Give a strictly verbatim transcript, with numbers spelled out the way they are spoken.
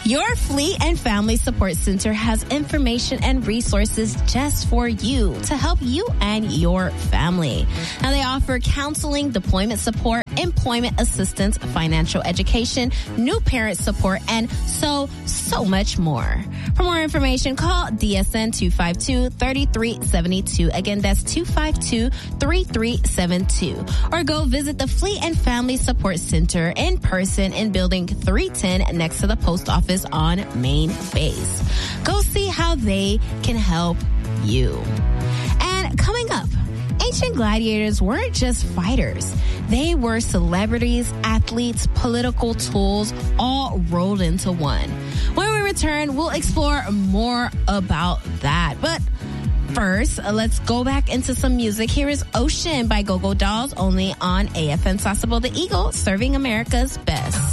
Your Fleet and Family Support Center has information and resources just for you to help you and your family. Now, they offer counseling, deployment support, employment assistance, financial education, new parent support, and so, so much more. For more information, call D S N two five two, three three seven two. Again, that's two five two, three three seven two. Or go visit the Fleet and Family Support Center in person in Building three ten next to the post office on Main Base. Go see how they can help you. And coming up, ancient gladiators weren't just fighters. They were celebrities, athletes, political tools, all rolled into one. When we return, we'll explore more about that. But first, let's go back into some music. Here is Ocean by Go-Go Dolls, only on A F M Sasebo, the Eagle, serving America's best.